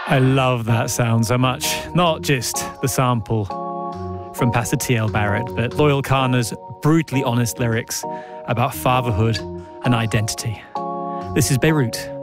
I love that sound so much. Not just the sample from Pastor T.L. Barrett, but Loyal Khanna's brutally honest lyrics about fatherhood and identity. This is Beirut